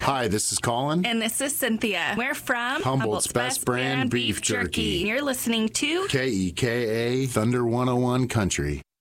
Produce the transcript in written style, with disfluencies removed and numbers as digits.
Hi, this is Colin. And this is Cynthia. We're from Humboldt's Best Brand Beef Jerky. You're listening to KEKA Thunder 101 Country.